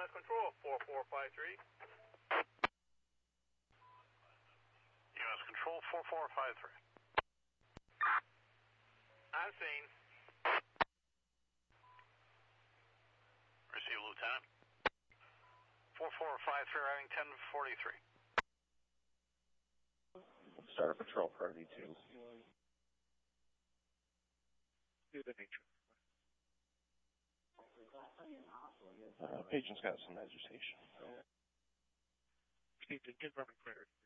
EMS Control 4453. EMS Control 4453. I'm seen. Receive, Lieutenant. 4453, having 1043. Start a patrol for RD2. Do the nature. Patient's got some agitation. Proceed to get running cleared.